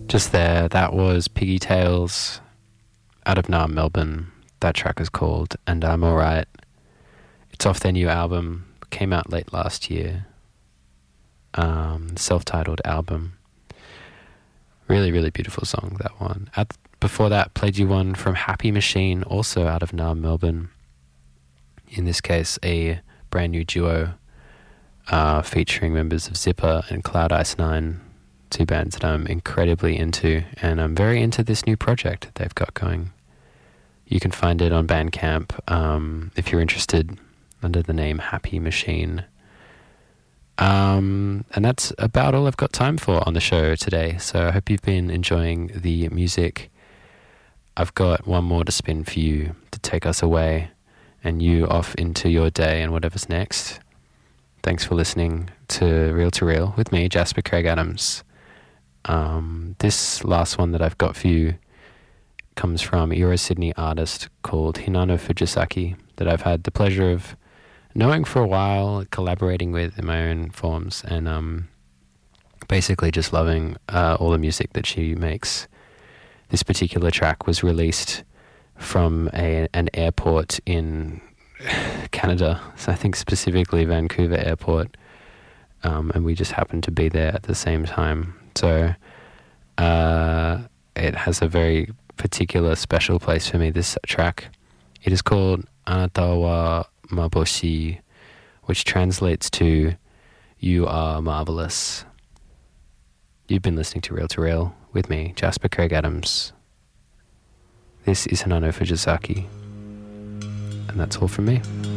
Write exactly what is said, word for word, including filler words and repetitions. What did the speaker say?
Just there, that was Piggy Tales out of Naarm, Melbourne. That track is called And I'm Alright. It's off their new album, came out late last year. Um, self-titled album. Really, really beautiful song, that one. At, before that, played you one from Happy Machine, also out of Naarm, Melbourne. In this case, a brand new duo uh, featuring members of Zipper and Cloud Ice Nine, two bands that I'm incredibly into, and I'm very into this new project that they've got going. You can find it on Bandcamp um, if you're interested, under the name Happy Machine. Um, and that's about all I've got time for on the show today, so I hope you've been enjoying the music. I've got one more to spin for you to take us away and you off into your day and whatever's next. Thanks for listening to Reel to Reel with me, Jasper Craig Adams. Um, this last one that I've got for you comes from a Euro Sydney artist called Hinano Fujisaki that I've had the pleasure of knowing for a while, collaborating with in my own forms, and um, basically just loving uh, all the music that she makes. This particular track was released from a, an airport in Canada, so I think specifically Vancouver Airport, um, and we just happened to be there at the same time. So uh, it has a very particular special place for me, this track. It is called Anata wa Maboshi, which translates to You Are Marvelous. You've been listening to Reel to Reel with me, Jasper Craig Adams. This is Hinano Fujisaki, and that's all from me.